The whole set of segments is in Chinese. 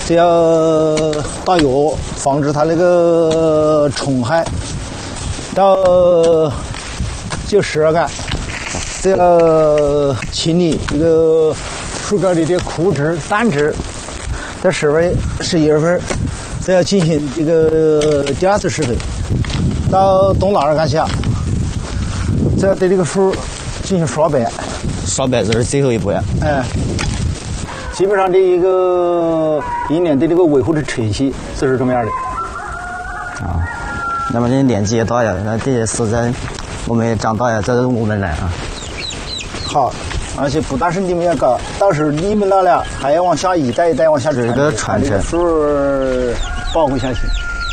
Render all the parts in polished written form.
这要打药防止它那个虫害，到就12干，这要清理这个树干里的枯枝、单枝。在11月份，这要进行这个第2次施肥。到冬老二干下，这要对这个树进行刷白。 刷白这是最后一步呀。 哎。基本上这一个1年的这个维护的程序就是这么样的。 啊，那么你年纪也大呀，那这些时间我们也长大呀，这是我们来啊。 好，而且不但是你们要搞，到时候你们老了还要往下一代一代往下这个传承， 树保护下去。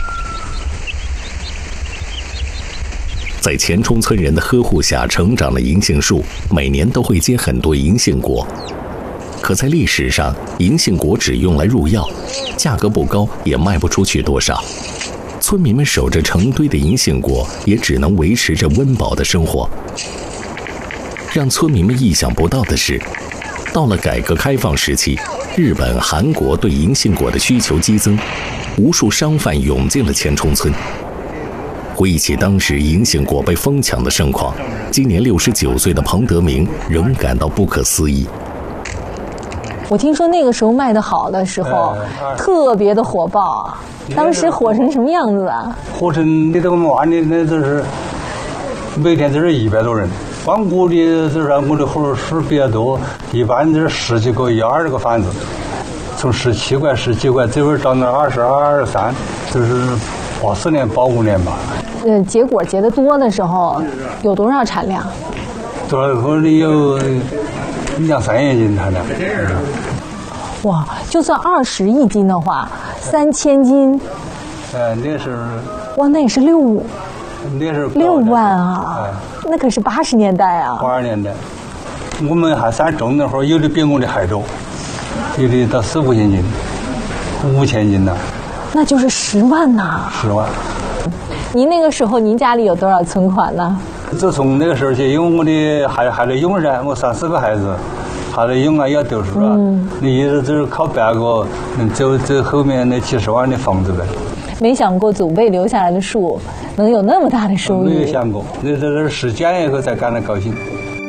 在钱冲村人的呵护下成长的银杏树，每年都会结很多银杏果。可在历史上，银杏果只用来入药，价格不高，也卖不出去多少。村民们守着成堆的银杏果，也只能维持着温饱的生活。让村民们意想不到的是，到了改革开放时期，日本、韩国对银杏果的需求激增，无数商贩涌进了钱冲村。回忆起当时银杏果被疯抢的盛况，今年69岁的彭德明仍感到不可思议。 我听说那个时候卖得好的时候，特别的火爆，当时火成什么样子啊？ 火成那我们玩的那就是每天就是100多人，光我的就是我的伙食比较多，一般就是10几个、12个贩子，从17块、19块，这会儿涨到22、23，就是84年、85年吧。 结果结得多的时候，有多少产量？ 多少可能有2-3元斤产量。 哇，就算20亿斤的话，3000斤。 那是。 哇，那也是6万啊！那可是80年代啊。 82年代，我们还算种那会儿，有的比我的还多，有的到4、5千斤，5000斤呢。 那就是10万呐 ！10万。 您那个时候，您家里有多少存款呢？ 自从那个时候起，因为我的还得用噻，我3、4个孩子，还得用啊，要读书啊。你一直就是靠别个，走后面那70万的房子呗。 没想过祖辈留下来的树能有那么大的收益。 没有想过，那是实践以后才感到高兴。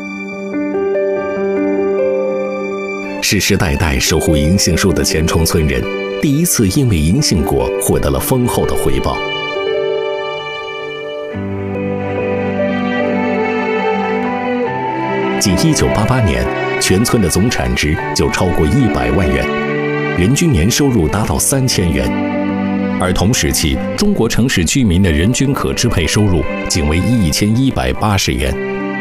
世世代代守护银杏树的钱冲村人，第一次因为银杏果获得了丰厚的回报。仅1988年，全村的总产值就超过100万元，人均年收入达到3000元。而同时期，中国城市居民的人均可支配收入仅为1180元。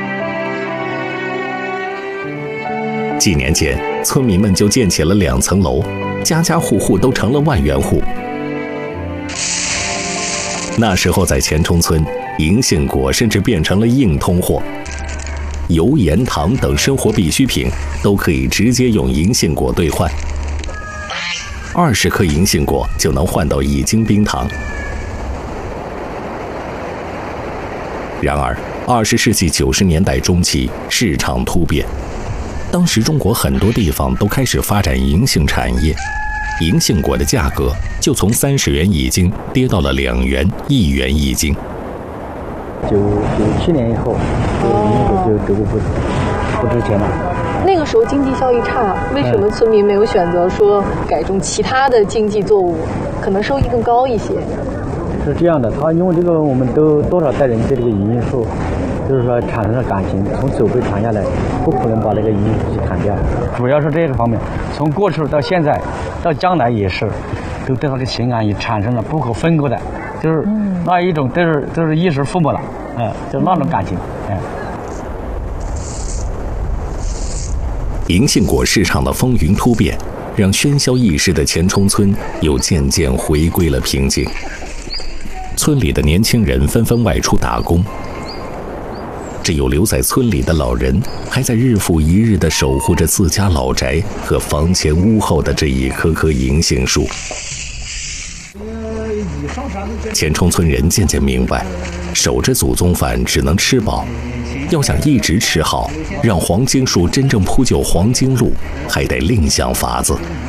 几年间，村民们就建起了2层楼，家家户户都成了万元户。那时候在钱冲村，银杏果甚至变成了硬通货。油盐糖等生活必需品都可以直接用银杏果兑换，20颗银杏果就能换到1斤冰糖。然而，20世纪90年代中期，市场突变，当时中国很多地方都开始发展银杏产业，银杏果的价格就从30元1斤跌到了2元、1元1斤。 97年以后，这个不值钱了。 那个时候经济效益差，为什么村民没有选择说改种其他的经济作物，可能收益更高一些？ 是这样的，他因为这个我们都多少代人对这个银杏树，就是说产生了感情，从祖辈传下来，不可能把那个银杏去砍掉。主要是这个方面，从过去到现在，到将来也是，都对他的情感也产生了不可分割的。就是那一种都是衣食父母了，就那种感情， 银杏果市场的风云突变，让喧嚣一时的钱冲村又渐渐回归了平静。村里的年轻人纷纷外出打工，只有留在村里的老人还在日复一日地守护着自家老宅和房前屋后的这一棵棵银杏树。钱冲村人渐渐明白，守着祖宗饭只能吃饱，要想一直吃好，让黄金树真正铺就黄金路，还得另想法子。